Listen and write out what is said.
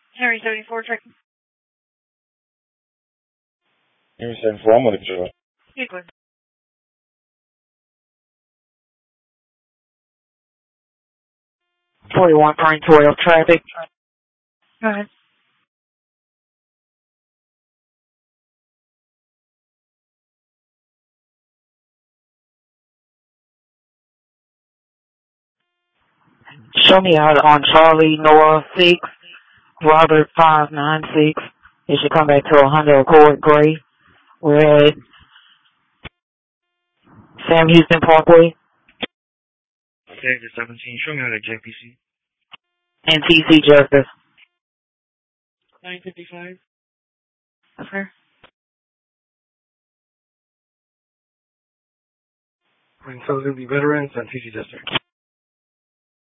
Henry 74, tracking. Henry 74, I'm with you. Equal. 41.12 traffic. Go ahead. Show me out on Charlie Noah 6, Robert 596. It should come back to a Honda Accord Gray. We're at Sam Houston Parkway. David 17, show me how to JPC. And TC Justice. 955. Okay. So it's going to be Veterans and TC District.